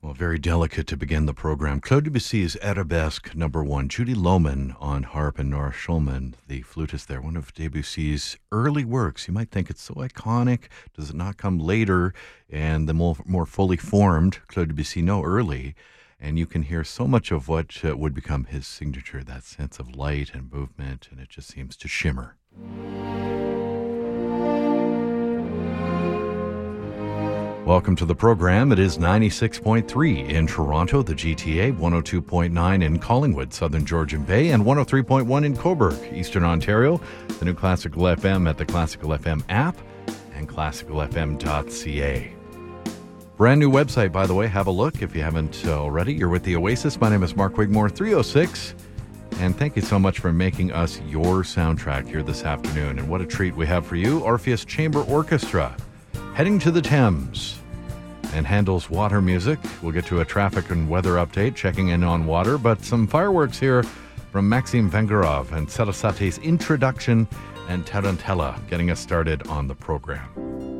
Well, very delicate to begin the program. Claude Debussy's Arabesque #1. Judy Lohman on harp and Nora Schulman, the flutist there. One of Debussy's early works. You might think it's so iconic. Does it not come later and the more fully formed Claude Debussy? No, early. And you can hear so much of what would become his signature, that sense of light and movement, and it just seems to shimmer. Welcome to the program. It is 96.3 in Toronto, the GTA, 102.9 in Collingwood, Southern Georgian Bay, and 103.1 in Cobourg, Eastern Ontario. The new Classical FM at the Classical FM app and classicalfm.ca. Brand new website, by the way. Have a look if you haven't already. You're with the Oasis. My name is Mark Wigmore, 306. And thank you so much for making us your soundtrack here this afternoon. And what a treat we have for you. Orpheus Chamber Orchestra, heading to the Thames, and Handel's Water Music. We'll get to a traffic and weather update, checking in on water, but some fireworks here from Maxim Vengerov and Sarasate's Introduction and Tarantella, getting us started on the program.